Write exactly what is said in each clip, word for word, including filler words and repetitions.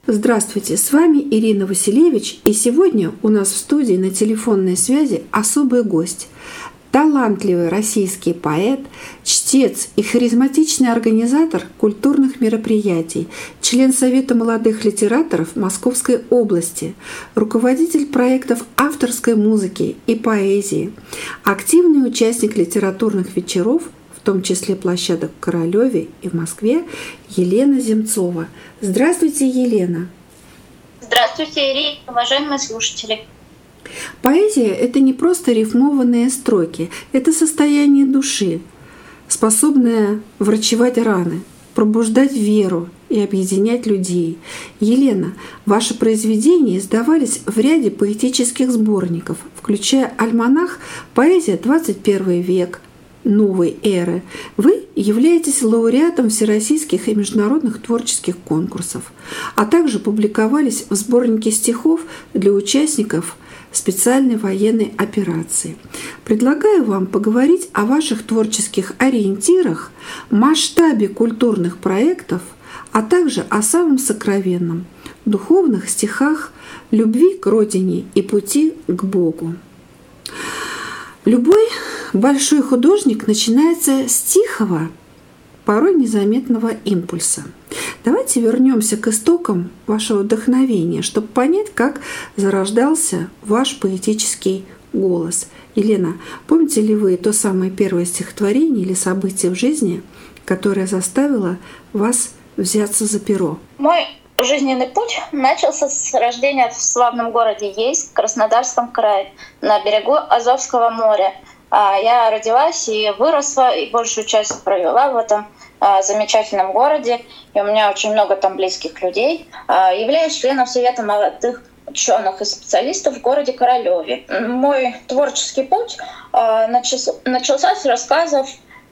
Здравствуйте, с вами Ирина Василевич, и сегодня у нас в студии на телефонной связи особый гость. Талантливый российский поэт, чтец и харизматичный организатор культурных мероприятий, член Совета молодых литераторов Московской области, руководитель проектов авторской музыки и поэзии, активный участник литературных вечеров, в том числе площадок в Королёве и в Москве, Елена Земцова. Здравствуйте, Елена. Здравствуйте, Ирина, уважаемые слушатели. Поэзия — это не просто рифмованные строки, это состояние души, способное врачевать раны, пробуждать веру и объединять людей. Елена, ваши произведения издавались в ряде поэтических сборников, включая альманах «Поэзия двадцать первый век», новой эры. Вы являетесь лауреатом всероссийских и международных творческих конкурсов, а также публиковались в сборнике стихов для участников специальной военной операции. Предлагаю вам поговорить о ваших творческих ориентирах, масштабе культурных проектов, а также о самом сокровенном — духовных стихах, любви к родине и пути к Богу. Любой большой художник начинается с тихого, порой незаметного импульса. Давайте вернемся к истокам вашего вдохновения, чтобы понять, как зарождался ваш поэтический голос. Елена, помните ли вы то самое первое стихотворение или событие в жизни, которое заставило вас взяться за перо? Мой жизненный путь начался с рождения в славном городе Ейск, Краснодарском крае, на берегу Азовского моря. Я родилась и выросла, и большую часть провела в этом замечательном городе, и у меня очень много там близких людей. Являюсь членом Совета молодых ученых и специалистов в городе Королёве. Мой творческий путь начался с рассказов,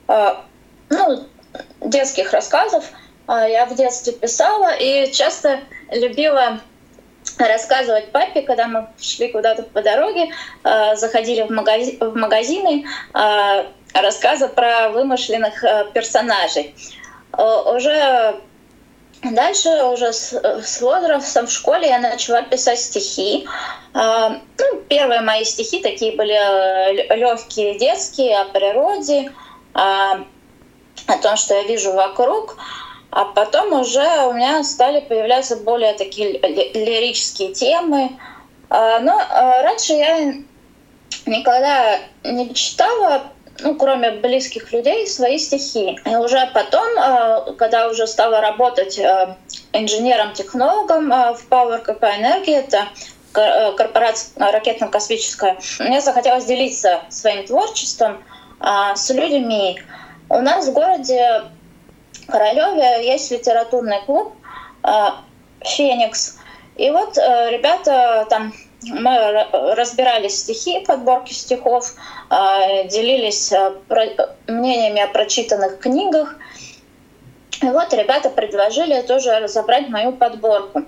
ну, детских рассказов. Я в детстве писала и часто любила рассказывать папе, когда мы шли куда-то по дороге, заходили в, магази- в магазины, рассказы про вымышленных перважей. Уже дальше, уже с, с возрастом в школе я начала писать стихи. Ну, первые мои стихи такие были легкие, детские, о природе, о том, что я вижу вокруг. А потом уже у меня стали появляться более такие лирические темы. Но раньше я никогда не читала, ну, кроме близких людей, свои стихи. И уже потом, когда уже стала работать инженером-технологом в Power ка пэ Энергии, это корпорация ракетно-космическая, мне захотелось делиться своим творчеством с людьми. У нас в городе Королёве есть литературный клуб «Феникс». И вот ребята там, мы разбирали стихи, подборки стихов, делились мнениями о прочитанных книгах. И вот ребята предложили тоже разобрать мою подборку.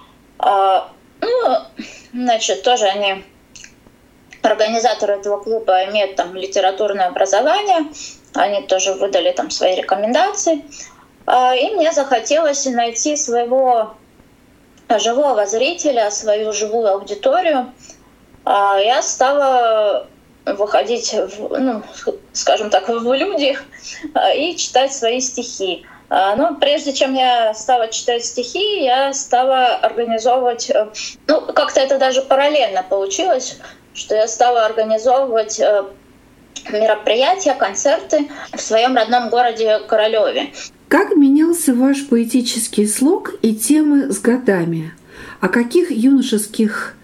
Ну, значит, тоже они, организаторы этого клуба, имеют там литературное образование. Они тоже выдали там свои рекомендации. И мне захотелось найти своего живого зрителя, свою живую аудиторию. Я стала выходить, в, ну, скажем так, в люди и читать свои стихи. Но прежде чем я стала читать стихи, я стала организовывать, ну, как-то это даже параллельно получилось, что я стала организовывать мероприятия, концерты в своем родном городе Королёве. Как менялся ваш поэтический слог и темы с годами? О каких юношеских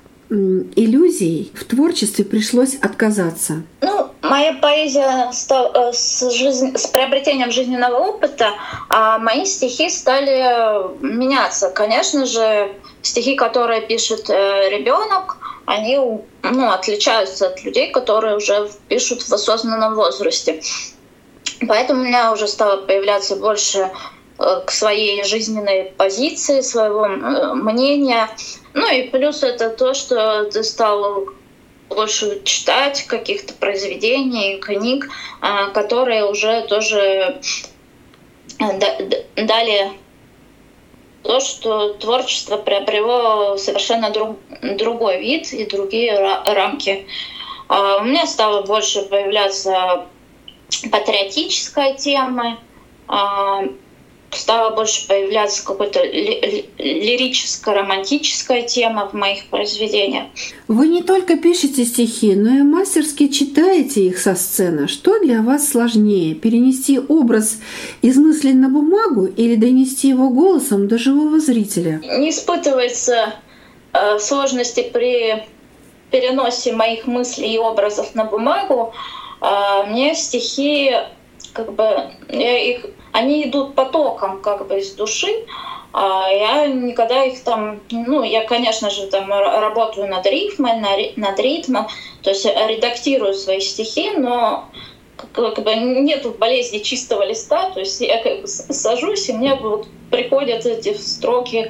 иллюзий в творчестве пришлось отказаться? Ну, моя поэзия стала, с, жизнь, с приобретением жизненного опыта, а мои стихи стали меняться. Конечно же, стихи, которые пишет ребенок, они, ну, отличаются от людей, которые уже пишут в осознанном возрасте. Поэтому у меня уже стало появляться больше к своей жизненной позиции, своего мнения. Ну и плюс это то, что ты стал больше читать каких-то произведений, книг, которые уже тоже дали то, что творчество приобрело совершенно друг, другой вид и другие рамки. У меня стало больше появляться патриотическая тема, стала больше появляться какая-то лирическая, романтическая тема в моих произведениях. Вы не только пишете стихи, но и мастерски читаете их со сцены. Что для вас сложнее — перенести образ из мыслей на бумагу или донести его голосом до живого зрителя? Не испытывается э, сложности при переносе моих мыслей и образов на бумагу. Э, мне стихи, как бы, я их они идут потоком как бы из души. Я никогда их там, ну, я, конечно же, там работаю над рифмой, над ритмом, то есть редактирую свои стихи, но как бы нету болезни чистого листа, то есть я как бы сажусь, и мне вот приходят эти строки,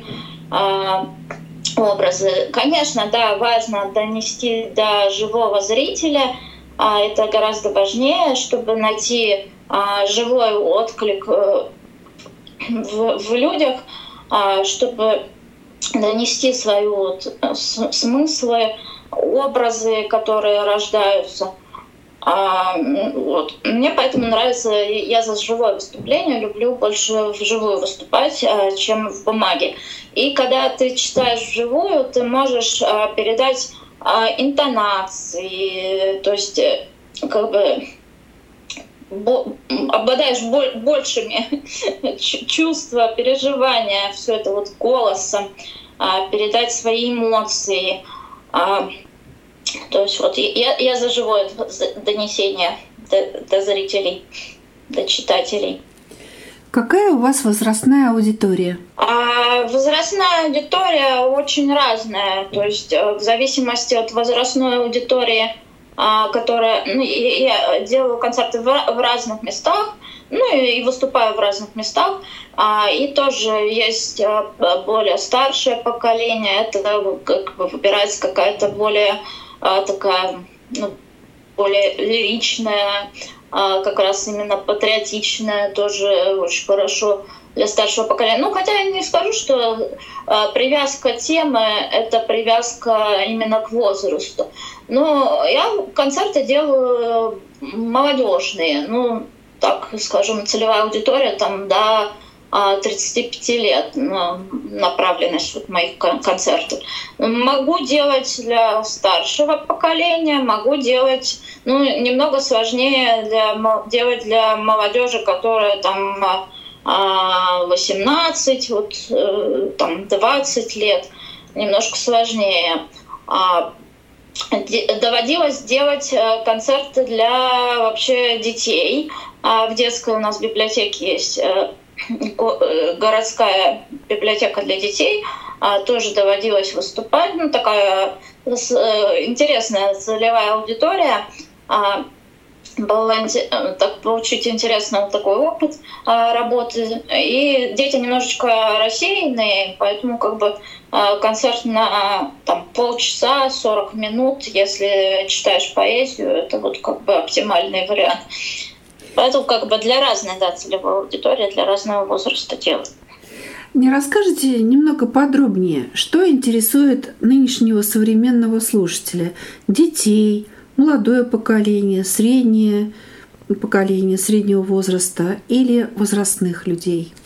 образы. Конечно, да, важно донести до живого зрителя, это гораздо важнее, чтобы найти живой отклик в, в людях, чтобы донести свои вот смыслы, образы, которые рождаются. Вот. Мне поэтому нравится, я за живое выступление, люблю больше вживую выступать, чем в бумаге. И когда ты читаешь вживую, ты можешь передать интонации, то есть как бы обладаешь большими чувства, переживания, все это вот голосом, передать свои эмоции. То есть вот я, я за живое донесение до, до зрителей, до читателей. Какая у вас возрастная аудитория? А возрастная аудитория очень разная. То есть в зависимости от возрастной аудитории, которая, ну, я делаю концерты в разных местах, ну и выступаю в разных местах. И тоже есть более старшее поколение. Это как бы выбирается какая-то более такая, ну, более лиричная, как раз именно патриотичная, тоже очень хорошо для старшего поколения. Ну, хотя я не скажу, что привязка темы — это привязка именно к возрасту. Но я концерты делаю молодежные, ну, так скажем, целевая аудитория там до тридцати пяти лет направленность вот моих концертов. Могу делать для старшего поколения, могу делать, ну, немного сложнее для, делать для молодежи, которая там восемнадцать, вот, там двадцать лет, немножко сложнее. Доводилось делать концерты для вообще детей. В детской у нас библиотеке есть городская библиотека для детей, тоже доводилось выступать. Ну, такая интересная целевая аудитория. Было так, получить интересный такой опыт работы. И дети немножечко рассеянные, поэтому как бы концерт на там, полчаса, сорок минут, если читаешь поэзию, это вот как бы оптимальный вариант. Поэтому как бы для разной, да, целевой аудитории, для разного возраста делать. Не расскажете немного подробнее, что интересует нынешнего современного слушателя? Детей, молодое поколение, среднее поколение, среднего возраста или возрастных людей?